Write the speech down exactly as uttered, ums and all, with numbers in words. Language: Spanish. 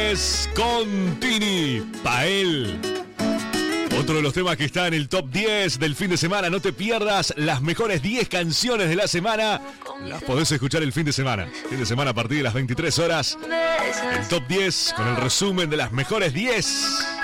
Es Contini, Pael. Otro de los temas que está en el top diez del fin de semana. No te pierdas las mejores diez canciones de la semana. Las podés escuchar el fin de semana. Fin de semana a partir de las veintitrés horas. El top diez con el resumen de las mejores diez.